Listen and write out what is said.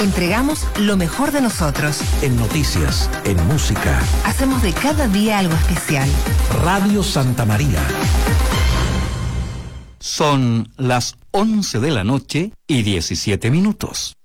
Entregamos lo mejor de nosotros. En noticias, en música. Hacemos de cada día algo especial. Radio Santa María. Son las 11 de la noche y 17 minutos.